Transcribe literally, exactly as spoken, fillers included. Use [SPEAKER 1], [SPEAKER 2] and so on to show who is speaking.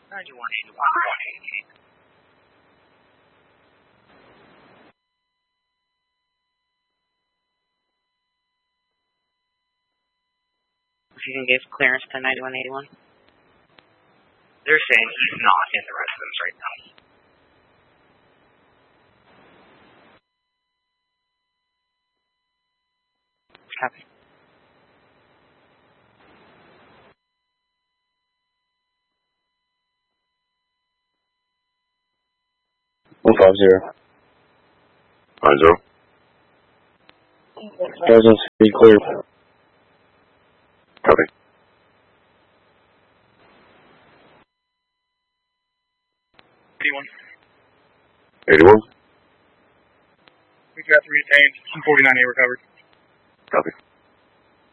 [SPEAKER 1] ninety-one eighty-one, one eighty-eight. If you can give clearance to ninety-one eighty-one. They're saying he's not in the residence right now. Copy.
[SPEAKER 2] One five zero.
[SPEAKER 3] Nine zero.
[SPEAKER 2] Residence be clear.
[SPEAKER 3] Copy.
[SPEAKER 1] eighty-one.
[SPEAKER 3] eighty-one.
[SPEAKER 1] We got three detained. forty-nine A recovered.
[SPEAKER 3] Copy.